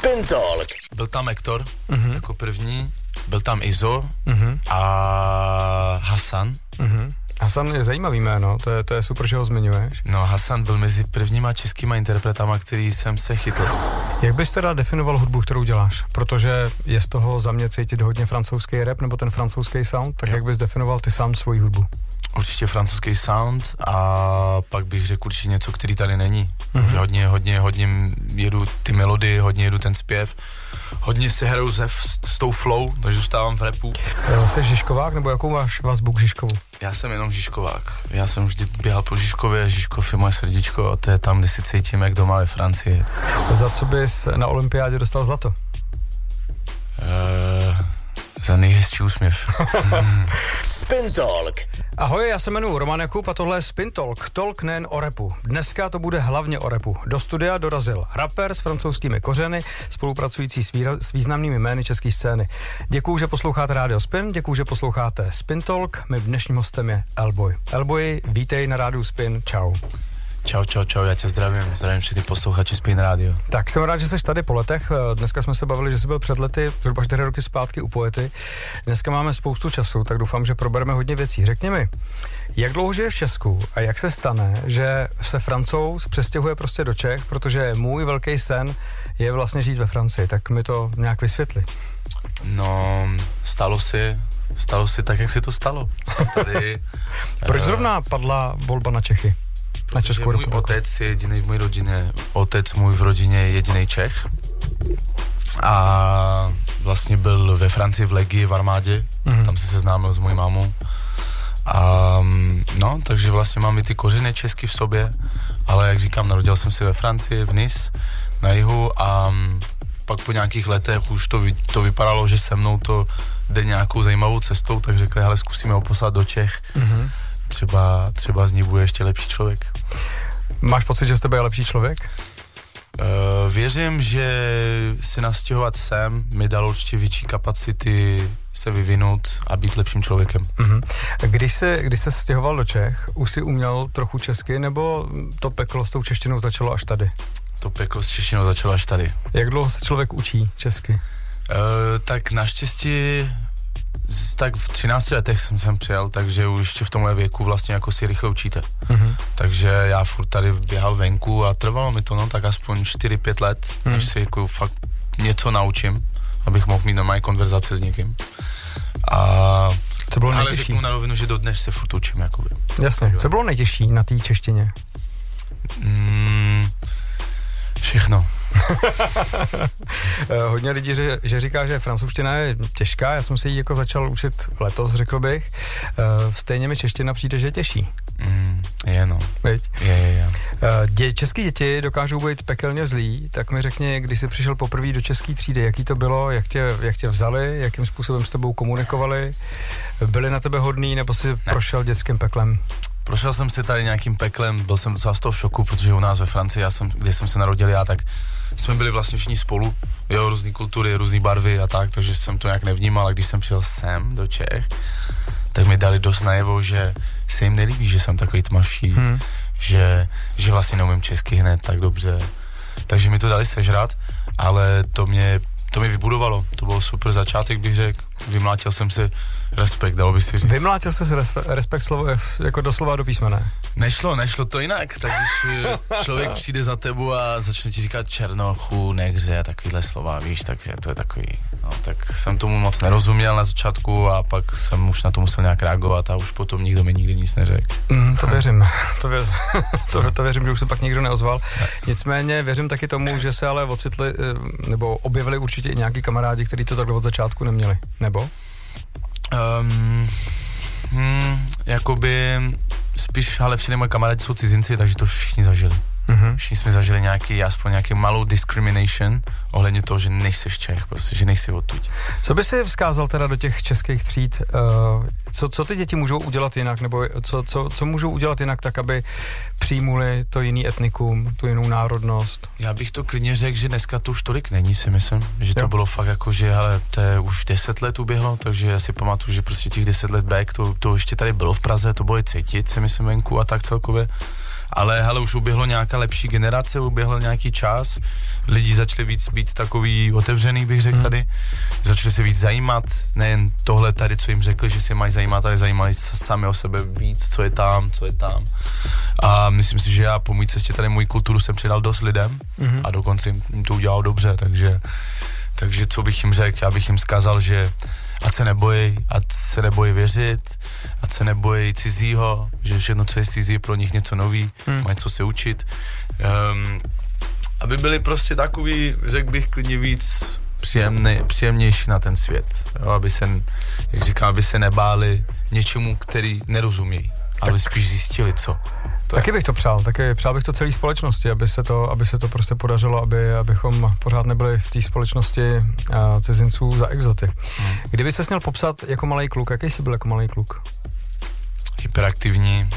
Spin Talk. Byl tam Hector jako první, byl tam Izo a Hasan. Hasan je zajímavý jméno, to je super, že ho zmiňuješ. No, Hasan byl mezi prvníma českýma interpretama, který jsem se chytl. Jak bys teda definoval hudbu, kterou děláš? Protože je z toho za mě cítit hodně francouzský rap nebo ten francouzský sound, tak jak bys definoval ty sám svoji hudbu? Určitě francouzský sound a pak bych řekl určitě něco, který tady není. Hodně jedu ty melodie, hodně jedu ten zpěv, hodně se hraju s tou flow, takže zůstávám v rapu. Jsi Žižkovák, nebo jakou máš vazbu k Žižkovu? Já jsem jenom Žižkovák. Já jsem vždy běhal po Žižkově, Žižkov je moje srdíčko a to je tam, kde si cítím, jak doma ve Francii. Za co bys na olympiádě dostal zlato? Za nejhezčí úsměv. Spin Talk. Ahoj, já se jmenuji Roman Jakub a tohle je Spin Talk. Talk nejen o rapu. Dneska to bude hlavně o rapu. Do studia dorazil rapper s francouzskými kořeny, spolupracující s významnými jmény české scény. Děkuju, že posloucháte Radio Spin, děkuju, že posloucháte Spin Talk. Mým dnešním hostem je Elboy. Elboy, vítej na Rádiu Spin, čau. Čau, já tě zdravím všechny posluchači Spin Radio. Tak jsem rád, že jsi tady po letech. Dneska jsme se bavili, že jsi byl před lety, zhruba 4 roky zpátky u Poety. Dneska máme spoustu času, tak doufám, že probereme hodně věcí. Řekni mi, jak dlouho žiješ v Česku a jak se stane, že se Francouz přestěhuje prostě do Čech, protože můj velký sen je vlastně žít ve Francii, tak mi to nějak vysvětli. No, stalo si tak, jak se to stalo. Tady, proč zrovna padla volba na Čechy? Na Českou můj otec je jediný v mojí rodině, v rodině je jediný Čech a vlastně byl ve Francii v Legii v armádě, tam se seznámil s mojí mámou a no, takže vlastně mám i ty kořeny česky v sobě, ale jak říkám, narodil jsem se ve Francii, v Nice, na jihu a pak po nějakých letech už to vypadalo, že se mnou to jde nějakou zajímavou cestou, tak řekli, hele, zkusíme ho poslat do Čech. Třeba z ní bude ještě lepší člověk. Máš pocit, že z tebe je lepší člověk? Věřím, že se nastěhovat sem mi dalo určitě větší kapacity se vyvinout a být lepším člověkem. Když se stěhoval do Čech, už si uměl trochu česky, nebo to peklo s tou češtinou začalo až tady? To peklo s češtinou začalo až tady. Jak dlouho se člověk učí česky? Tak naštěstí tak v 13 letech jsem sem přijel, takže už ještě v tomhle věku vlastně jako si rychle učíte. Takže já furt tady běhal venku a trvalo mi to, no, tak aspoň 4-5 let, než si jako fakt něco naučím, abych mohl mít normální konverzace s někým. Co bylo ale nejtěžší? řeknu na rovinu, že dodnes se furt učím, jakoby. Jasně. Co bylo nejtěžší na té češtině? Všechno. Hodně lidí, že říká, že francouzština je těžká, já jsem se ji jako začal učit letos, řekl bych. Stejně mi čeština přijde, že je těžší. Je no. Je. Český děti dokážou být pekelně zlí, tak mi řekni, když jsi přišel poprvé do české třídy, jaký to bylo, jak tě vzali, jakým způsobem s tebou komunikovali, byli na tebe hodný, nebo jsi prošel dětským peklem? Prošel jsem si tady nějakým peklem, byl jsem docela z toho v šoku, protože u nás ve Francii, kde jsem se narodil já, tak jsme byli vlastně všichni spolu, různý kultury, různý barvy a tak, takže jsem to nějak nevnímal, a když jsem přijel sem do Čech, tak mi dali dost najevo, že se jim nelíbí, že jsem takový tmavší, že vlastně neumím česky hned tak dobře, takže mi to dali sežrat, ale to mě vybudovalo, to byl super začátek, bych řekl, vymlátil jsem si respekt, dalo by si říct. Vymlátil jsi respekt slovo, jako doslova do písmene? Nešlo to jinak, tak když člověk přijde za tebou a začne ti říkat černochu, negře a takovýhle slova, víš, tak to je takový, no, tak jsem tomu moc nerozuměl na začátku a pak jsem už na to musel nějak reagovat a už potom nikdo mi nikdy nic neřekl. To věřím, to věřím, že už se pak nikdo neozval. Nicméně věřím taky tomu, že se ale ocitli, nebo objevili určitě i nějaký kamarádi, kteří to takhle od začátku neměli, nebo? Jakoby spíš, ale všichni moji kamarádi jsou cizinci, takže to všichni zažili. Všichni jsme zažili aspoň nějaký malou discrimination ohledně toho, že nejseš Čech, prostě, že nejsi odtud. Co by si vzkázal teda do těch českých tříd? Co ty děti můžou udělat jinak, nebo co můžou udělat jinak tak, aby přijmuli to jiný etnikum, tu jinou národnost? Já bych to klidně řekl, že dneska to už tolik není, si myslím, že to bylo fakt jako, že hele, to je už 10 let uběhlo, takže já si pamatuju, že prostě těch 10 let back, to ještě tady bylo v Praze, to bylo i cítit, si myslím, venku a tak celkově. Ale hele, už uběhlo nějaká lepší generace, uběhl nějaký čas, lidi začali víc být takový otevřený, bych řekl tady, začali se víc zajímat, nejen tohle tady, co jim řekli, že se mají zajímat, ale zajímají sami o sebe víc, co je tam. A myslím si, že já po mojí cestě tady moji kulturu jsem předal dost lidem a dokonce jim to udělal dobře, takže co bych jim řekl, já bych jim vzkázal, že ať se nebojí věřit, ať se nebojí cizího, že všechno, co je cizí, je pro nich něco nový, mají co se učit. Aby byli prostě takový, řekl bych, klidně víc příjemnější na ten svět. Jo, aby se nebáli něčemu, který nerozumějí, ale spíš zjistili, co. Taky bych to přál, přál bych to celé společnosti, aby se to prostě podařilo, abychom pořád nebyli v té společnosti cizinců za exoty. Kdyby jsi měl popsat jako malej kluk, jaký jsi byl jako malej kluk? Hyperaktivní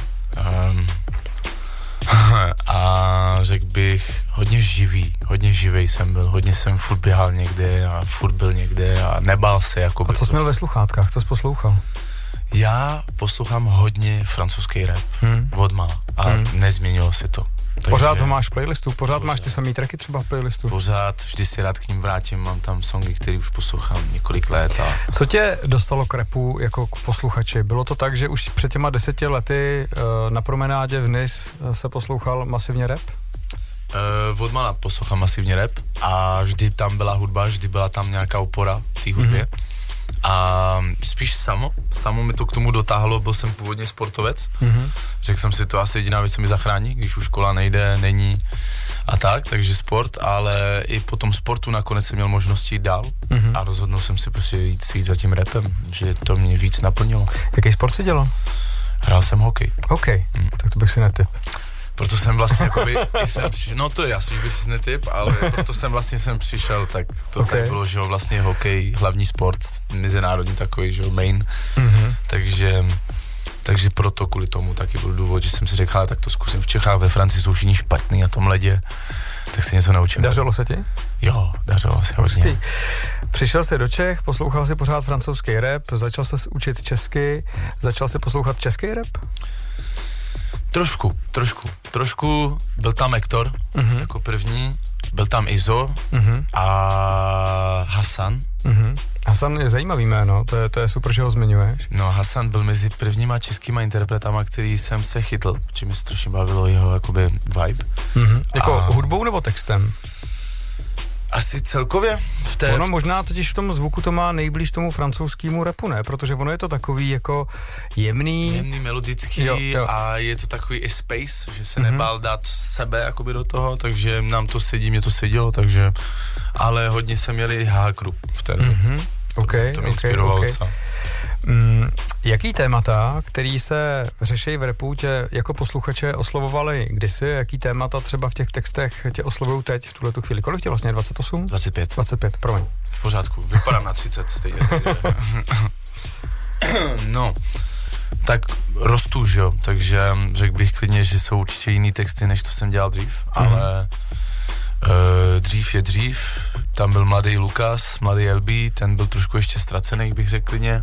a řekl bych hodně živej jsem byl, hodně jsem furt běhal někde a furt byl někde a nebál se. A co jsi měl ve sluchátkách, co jsi poslouchal? Já poslouchám hodně francouzský rap od mala a nezměnilo se to. Takže pořád ho máš v playlistu? Pořád máš ty samý tracky třeba v playlistu? Pořád, vždy si rád k ním vrátím, mám tam songy, které už poslouchám několik let. Co tě dostalo k rapu jako k posluchači? Bylo to tak, že už před těma 10 lety na promenádě v Nice se poslouchal masivně rap? Od mala poslouchám masivně rap a vždy tam byla hudba, vždy byla tam nějaká opora v té hudbě. A spíš samo mi to k tomu dotáhlo, byl jsem původně sportovec, řekl jsem si, to asi jediná věc, co mi zachrání, když už škola není a takže sport, ale i po tom sportu nakonec jsem měl možnosti jít dál a rozhodnul jsem si prostě jít za tím rapem, že to mě víc naplnilo. Jaký sport jsi dělal? Hrál jsem hokej. Hokej, tak to bych si netyp. Proto jsem vlastně jakoby, no to je jasný, že by si netyp, ale proto jsem vlastně přišel, tak to tak bylo, že jo, vlastně hokej, hlavní sport, mezinárodní takový, že jo, main, takže proto kvůli tomu taky byl důvod, že jsem si řekl, tak to zkusím v Čechách, ve Francii jsou všichni špatný na tom ledě, tak si něco naučím. Dařilo se ti? Jo, dařilo se hodně. Přišel jsi do Čech, poslouchal jsi pořád francouzský rap, začal jsi učit česky, začal jsi poslouchat český rap? Trošku, byl tam Hector jako první, byl tam Izo a Hasan. Hasan je zajímavý jméno, to je super, že ho zmiňuješ. No, Hasan byl mezi prvníma českýma interpretama, který jsem se chytl, protože mi strašně bavilo jeho jakoby vibe. Jako hudbou nebo textem? Asi celkově Ono možná totiž v tom zvuku to má nejblíž tomu francouzskému rapu, ne? Protože ono je to takový jako jemný, melodický jo. A je to takový i space, že se nebál dát sebe jakoby do toho, takže nám to sedí, mě to sedělo, takže, ale hodně jsem měli hákru v té to mě inspirovalo docela. Jaký témata, který se řeší v rapu, tě jako posluchače oslovovaly kdysi? Jaký témata třeba v těch textech tě oslovují teď v tuhletu chvíli? Kolik tě vlastně? 28? 25, promiň. V pořádku, vypadám na 30 stejně. No, tak rostu, že jo, takže řekl bych klidně, že jsou určitě jiný texty, než to jsem dělal dřív, ale dřív je dřív, tam byl mladý Lukas, mladý LB, ten byl trošku ještě ztracený, bych řekl klidně.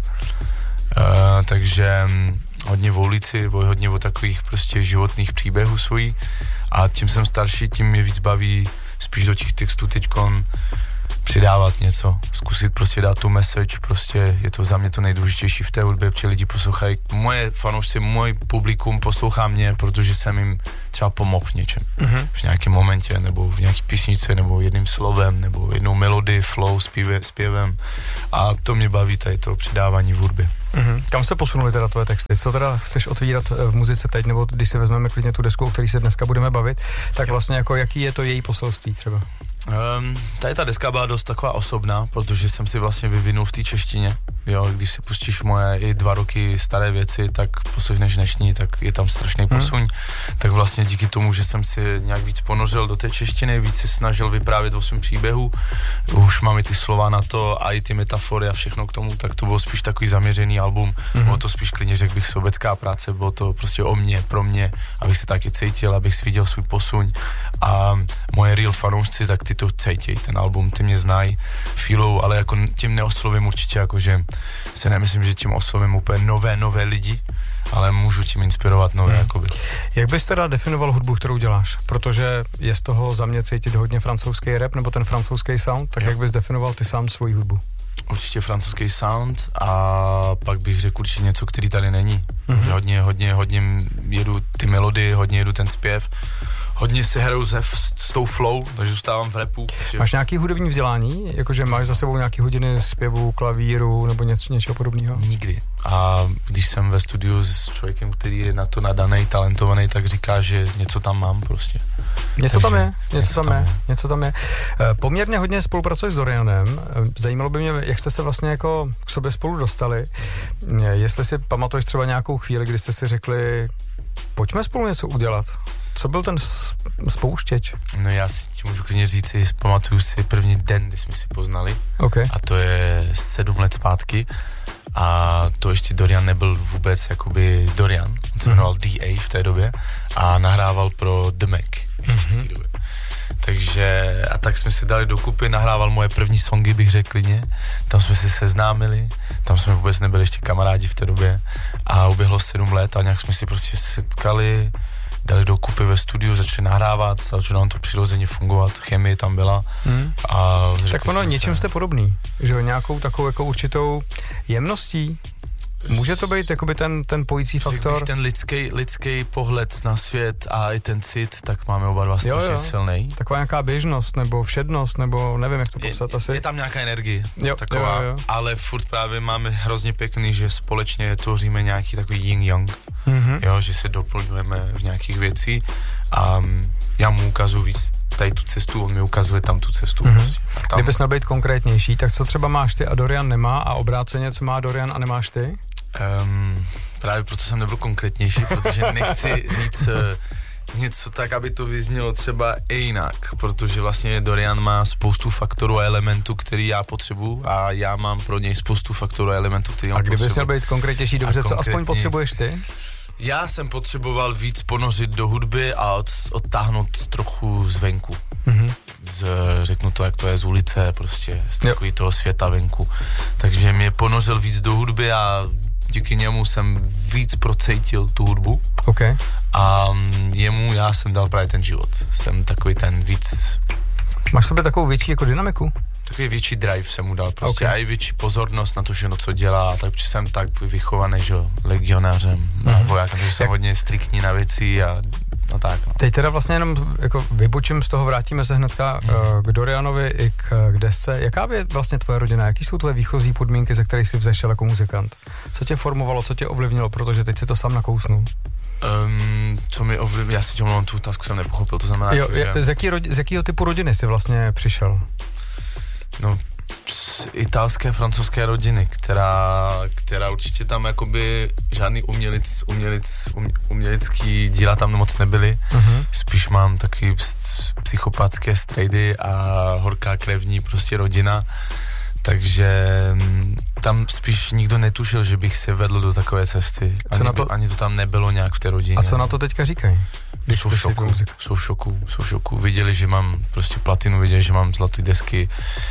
Takže hodně v ulici, hodně o takových prostě životních příběhů svojí a tím jsem starší, tím mě víc baví spíš do těch textů teďkon přidávat něco, zkusit prostě dát tu message, prostě je to za mě to nejdůležitější v té hudbě, protože lidi poslouchají, moje fanoušci, můj publikum poslouchá mě, protože jsem jim třeba pomohl v něčem, v nějakém momentě, nebo v nějaký písničce, nebo jedním slovem, nebo jednou melodii, flow, zpěvem a to mě baví tady to přidávání v hudbě. Kam se posunuly teda tvoje texty? Co teda chceš otvírat v muzice teď, nebo když si vezmeme klidně tu desku, o který se dneska budeme bavit, tak vlastně jako jaký je to její poselství třeba? Tady ta deska byla dost taková osobná, protože jsem si vlastně vyvinul v té češtině. Jo, když si pustíš moje i 2 roky staré věci, tak poslechneš dnešní, tak je tam strašný posuň. Tak vlastně díky tomu, že jsem si nějak víc ponořil do té češtiny, víc si snažil vyprávět o svém příběhu, už mám i ty slova na to a i ty metafory a všechno k tomu, tak to bylo spíš takový zaměřený album. Bylo to spíš klidně, řekl bych, sobecká práce, bylo to prostě o mně, pro mě, abych se taky cítil, abych si viděl svůj posuň a moje real fanoušci, tak ty to cítěj, ten album, ty mě znají, feelou, ale jako tím neoslovím určitě, jakože se nemyslím, že tím oslovím úplně nové lidi, ale můžu tím inspirovat nové, jakoby. Jak bys teda definoval hudbu, kterou děláš? Protože je z toho za mě cítit hodně francouzský rap, nebo ten francouzský sound, tak jak bys definoval ty sám svoji hudbu? Určitě francouzský sound a pak bych řekl určitě něco, který tady není. Hodně jedu ty melodie, hodně jedu ten zpěv, hodně se hraju s tou flow, takže zůstávám v rapu. Máš nějaký hudební vzdělání? Jakože máš za sebou nějaký hodiny zpěvu, klavíru nebo něčeho podobného? Nikdy. A když jsem ve studiu s člověkem, který je na to nadaný, talentovaný, tak říká, že něco tam mám prostě. Něco tam je. Poměrně hodně spolupracuješ s Dorianem. Zajímalo by mě, jak jste se vlastně jako k sobě spolu dostali. Jestli si pamatuješ třeba nějakou chvíli, kdy jste si řekli, pojďme spolu něco udělat. Co byl ten spouštěč? No já si ti můžu klidně říct, pamatuju si první den, kdy jsme si poznali. Okay. A to je 7 let zpátky. A to ještě Dorian nebyl vůbec jakoby Dorian. On se jmenoval D.A. v té době a nahrával pro The Mac. V té době. Takže a tak jsme si dali dokupy, nahrával moje první songy, bych řekl klidně. Tam jsme se seznámili, tam jsme vůbec nebyli ještě kamarádi v té době a uběhlo 7 let a nějak jsme si prostě setkali, dali dokupy ve studiu, začali nahrávat, začalo nám to přirozeně fungovat, chemie tam byla. A tak ono, něčím jste podobný, že nějakou takovou jako určitou jemností. Může to být jakoby ten pojící faktor? Ten lidský pohled na svět a i ten cit, tak máme oba dva strašně silnej. Taková nějaká běžnost, nebo všednost, nebo nevím, jak to popsat asi. Je tam nějaká energie, taková, ale furt právě máme hrozně pěkný, že společně tvoříme nějaký takový yin-yang, že se doplňujeme v nějakých věcí a já mu ukazuju víc tady tu cestu, on mi ukazuje tam tu cestu. Prostě. Kdybys měl být konkrétnější, tak co třeba máš ty a Dorian nemá a obráceně, co má Dorian a nemáš ty? Právě proto jsem nebyl konkrétnější, protože nechci říct něco tak, aby to vyznělo třeba jinak, protože vlastně Dorian má spoustu faktorů a elementů, který já potřebuju a já mám pro něj spoustu faktorů a elementů, který on potřebuje. A kdybys měl být konkrétnější, dobře, co aspoň potřebuješ ty? Já jsem potřeboval víc ponořit do hudby a odtáhnout trochu zvenku. Řeknu to, jak to je z ulice, prostě z takový toho světa venku. Takže mě ponořil víc do hudby a díky němu jsem víc procítil tu hudbu. Okay. A já jsem dal právě ten život. Jsem takový ten víc... Máš v sobě takovou větší jako dynamiku? Takový větší drive jsem mu dal prostě a i větší pozornost na to, že co dělá, takže jsem tak vychovaný, že legionářem, vojákem, takže jsem hodně striktní na věci a tak. No. Teď teda vlastně jenom jako vybočím z toho, vrátíme se hnedka k Dorianovi i k desce. Jaká je vlastně tvoje rodina? Jaký jsou tvoje výchozí podmínky, ze kterých jsi vzešel jako muzikant? Co tě formovalo, co tě ovlivnilo, protože teď si to sám nakousnul? Co mi ovlivnilo, já si tě mluvím, tu otázku jsem nepochopil, to znamená, z jakého typu rodiny jsi vlastně přišel? No, z italské, francouzské rodiny, která určitě tam jakoby žádný umělecký díla tam moc nebyly. Spíš mám taky psychopatské strejdy a horká krevní prostě rodina. Takže tam spíš nikdo netušil, že bych se vedl do takové cesty. Ani to tam nebylo nějak v té rodině. A co na to teďka říkají? Jsou v šoku. Viděli, že mám prostě platinu, viděli, že mám zlaté desky.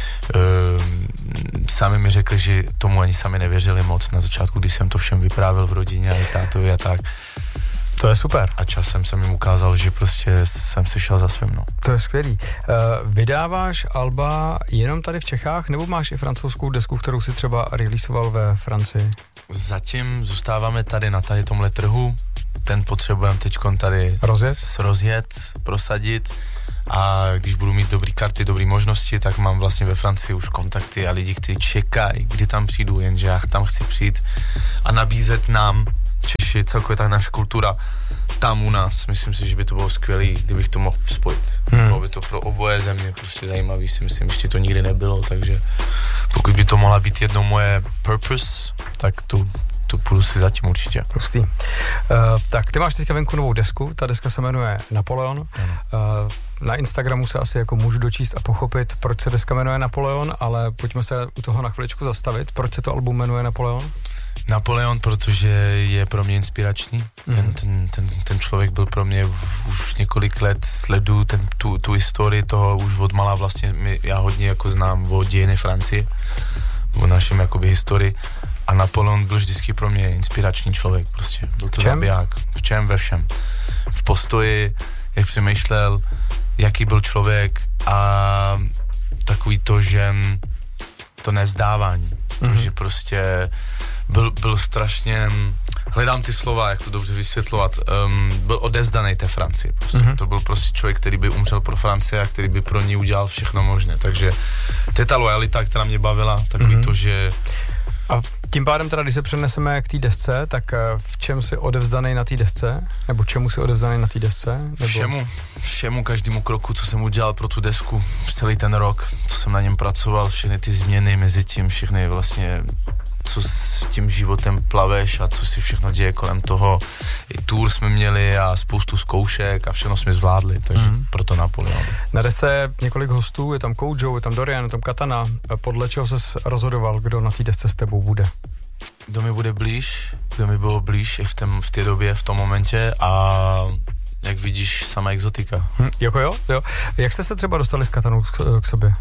Sami mi řekli, že tomu ani sami nevěřili moc na začátku, když jsem to všem vyprávěl v rodině a i tátovi a tak. To je super. A časem jsem jim ukázal, že prostě jsem si šel za svým, no. To je skvělý. Vydáváš alba jenom tady v Čechách, nebo máš i francouzskou desku, kterou si třeba releasoval ve Francii? Zatím zůstáváme tady na tady tomhle trhu. Ten potřebujeme teďkon tady rozjet, prosadit a když budu mít dobrý karty, dobrý možnosti, tak mám vlastně ve Francii už kontakty a lidi, kteří čekají, kdy tam přijdu, jenže já tam chci přijít a nabízet nám Češi, celkově ta naše kultura tam u nás. Myslím si, že by to bylo skvělý, kdybych to mohl spojit. Bylo by to pro oboje země prostě zajímavý, si myslím, ještě to nikdy nebylo, takže pokud by to mohla být jedno moje purpose, tak tu půjdu si zatím určitě. Prostý. Tak ty máš teďka venku novou desku, ta deska se jmenuje Napoleon. Na Instagramu se asi jako můžu dočíst a pochopit, proč se deska jmenuje Napoleon, ale pojďme se u toho na chviličku zastavit. Proč se to album jmenuje Napoleon? Napoleon, protože je pro mě inspirační. Ten člověk byl pro mě už několik let, sleduju tu historii toho už od mala vlastně, já hodně jako znám o dějiny Francie, o našem jakoby historii A Napoleon byl vždycky pro mě inspirační člověk, prostě. Byl to zabiják. V čem? Ve všem. V postoji, jak přemýšlel, jaký byl člověk a takový to, že to nevzdávání. To, že prostě byl strašně, hledám ty slova, jak to dobře vysvětlovat, byl odevzdaný té Francii. Prostě. To byl prostě člověk, který by umřel pro Francii a který by pro ní udělal všechno možné. Takže to je ta lojalita, která mě bavila, takový to, že... A tím pádem teda, když se přeneseme k té desce, tak v čem jsi odevzdaný na té desce? Nebo čemu jsi odevzdaný na té desce? Nebo... Všemu, každému kroku, co jsem udělal pro tu desku, celý ten rok, co jsem na něm pracoval, všechny ty změny mezi tím, všechny vlastně, co s tím životem plaveš a co si všechno děje kolem toho. I tour jsme měli a spoustu zkoušek a všechno jsme zvládli, takže proto Napoleon. Na desce je několik hostů, je tam Kojo, je tam Dorian, je tam Katana. Podle čeho ses rozhodoval, kdo na té desce s tebou bude? Kdo mi bude blíž, kdo mi bylo blíž i v té době, v tom momentě a jak vidíš, sama exotika. Jo. Jak jste se třeba dostali s Katanou k sobě?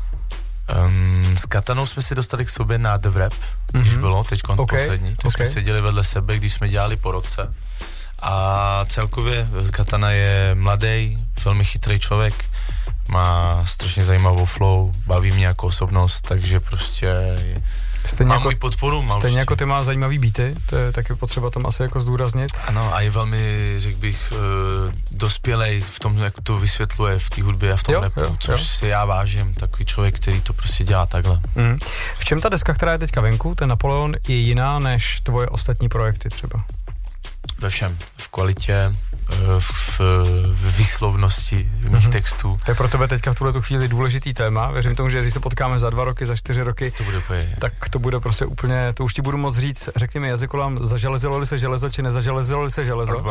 S Katanou jsme se dostali k sobě na The Wrap, když bylo teďkon poslední, tak jsme seděli vedle sebe, když jsme dělali po roce a celkově Katana je mladý, velmi chytrý člověk, má strašně zajímavou flow, baví mě jako osobnost, takže prostě má můj podporu. Stejně jako ty má zajímavý beaty, to je taky potřeba tam asi jako zdůraznit. Ano, a je velmi, řekl bych, dospělej v tom, jak to vysvětluje v té hudbě a v tom rapu, což si já vážím, takový člověk, který to prostě dělá takhle. V čem ta deska, která je teďka venku, ten Napoleon, je jiná než tvoje ostatní projekty třeba? Ve všem, v kvalitě, v výslovnosti mých textů. Je pro tebe teďka v tuhletu chvíli důležitý téma. Věřím tomu, že když se potkáme za 2 roky, za 4 roky, tak to bude prostě úplně, to už ti budu moc říct, řekni mi jazykolám, zaželezilo-li se železo, či nezaželezilo-li se železo?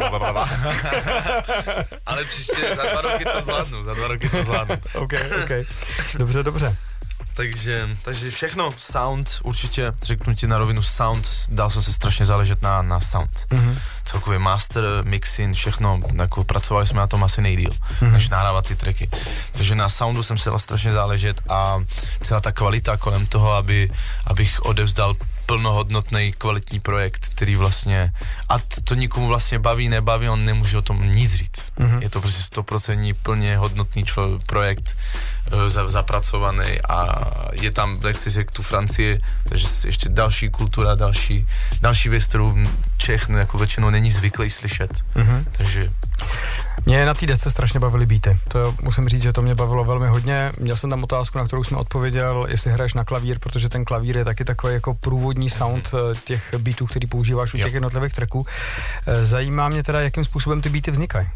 Ale příště za 2 roky to zvládnu. OK. Dobře. Takže všechno, sound, určitě řeknu ti na rovinu sound, dal jsem se strašně záležet na sound. Celkově master, mixing, všechno, jako pracovali jsme na tom asi nejdýl, než nahrávat ty tracky. Takže na soundu jsem se dal strašně záležet a celá ta kvalita kolem toho, abych odevzdal plnohodnotný kvalitní projekt, který vlastně, a to nikomu vlastně baví, nebaví, on nemůže o tom nic říct. Je to prostě 100% plně hodnotný projekt, zapracovaný a je tam, jak si řekl, tu Francii, takže ještě další kultura, další věc, kterou Čech jako většinou není zvyklý slyšet. Takže... Mě na té desce strašně bavily beaty. To musím říct, že to mě bavilo velmi hodně. Měl jsem tam otázku, na kterou jsem odpověděl, jestli hraješ na klavír, protože ten klavír je taky takový jako průvodní sound těch beatů, který používáš u těch jednotlivých tracků. Zajímá mě teda, jakým způsobem ty beaty vznikají.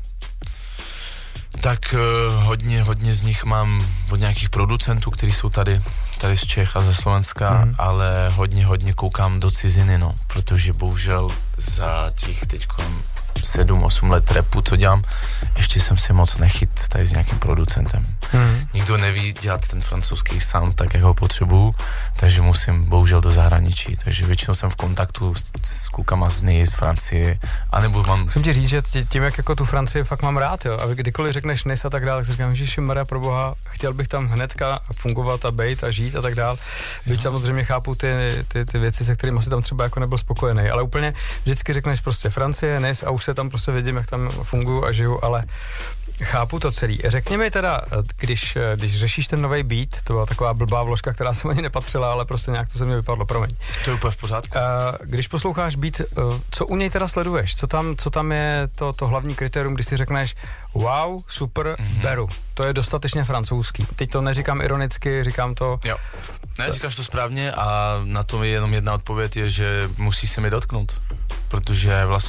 Tak hodně z nich mám od nějakých producentů, kteří jsou tady z Čech a ze Slovenska, ale hodně koukám do ciziny, no, protože bohužel za těch teďko 7-8 let rapu, co dělám, ještě jsem si moc nechyt tady s nějakým producentem. Nikdo neví dělat ten francouzský sound tak, jak ho potřebuju, takže musím bohužel do zahraničí, takže většinou jsem v kontaktu s klukama z Francie, anebo mám... Musím ti říct, že tím, jak jako tu Francii fakt mám rád, jo, a kdykoliv řekneš Nice a tak dále, tak si říkám, Ježišmarja, proboha, chtěl bych tam hnedka fungovat a bejt a žít a tak dále. Byť samozřejmě chápu ty věci, se kterými si tam třeba jako nebyl spokojený, ale úplně vždycky řekneš prostě Francie, Nice a už se tam prostě vidím, jak tam funguju a žiju, ale chápu to celý. Řekni mi teda, když řešíš ten nový beat, to byla taková blbá vložka, která se ani nepatřila, ale prostě nějak to se mi vypadlo, promiň. To je úplně v pořádku. Když posloucháš beat, co u něj teda sleduješ? Co tam je to hlavní kritérium, když si řekneš wow, super, beru. To je dostatečně francouzský. Teď to neříkám ironicky, říkám to... Jo. Ne, říkáš to správně a na to je jenom jedna odpověď, je, že musí se mi dotknout, protože vlastně